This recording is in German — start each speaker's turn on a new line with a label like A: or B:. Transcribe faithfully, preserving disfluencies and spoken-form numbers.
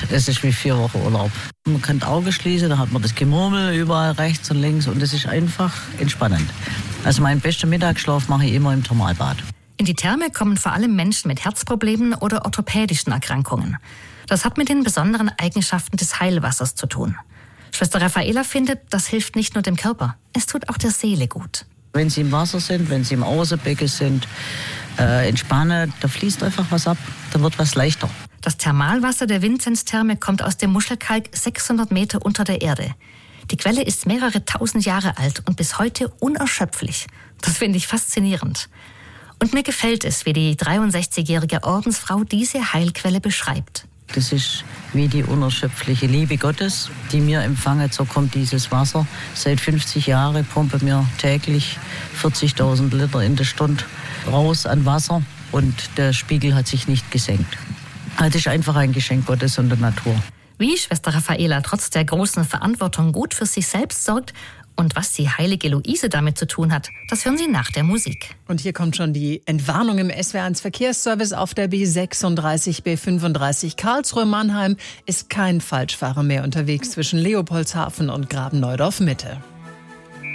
A: Das ist wie vier Wochen Urlaub. Man kann die Augen schließen, da hat man das Gemurmel überall rechts und links und das ist einfach entspannend. Also meinen besten Mittagsschlaf mache ich immer im Thermalbad.
B: In die Therme kommen vor allem Menschen mit Herzproblemen oder orthopädischen Erkrankungen. Das hat mit den besonderen Eigenschaften des Heilwassers zu tun. Schwester Raffaela findet, das hilft nicht nur dem Körper, es tut auch der Seele gut.
A: Wenn Sie im Wasser sind, wenn Sie im Außenbecken sind, äh, entspannen, da fließt einfach was ab, da wird was leichter.
B: Das Thermalwasser der Vinzenztherme kommt aus dem Muschelkalk sechshundert Meter unter der Erde. Die Quelle ist mehrere tausend Jahre alt und bis heute unerschöpflich. Das finde ich faszinierend. Und mir gefällt es, wie die dreiundsechzigjährige Ordensfrau diese Heilquelle beschreibt.
A: Das ist wie die unerschöpfliche Liebe Gottes, die mir empfangen. So kommt dieses Wasser. Seit fünfzig Jahren pumpen wir täglich vierzigtausend Liter in der Stunde raus an Wasser und der Spiegel hat sich nicht gesenkt. Das ist einfach ein Geschenk Gottes und der Natur.
B: Wie Schwester Raffaela trotz der großen Verantwortung gut für sich selbst sorgt und was die heilige Luise damit zu tun hat, das hören Sie nach der Musik.
C: Und hier kommt schon die Entwarnung im S W R eins Verkehrsservice auf der B sechsunddreißig, B fünfunddreißig Karlsruhe-Mannheim ist kein Falschfahrer mehr unterwegs zwischen Leopoldshafen und Grabenneudorf Mitte.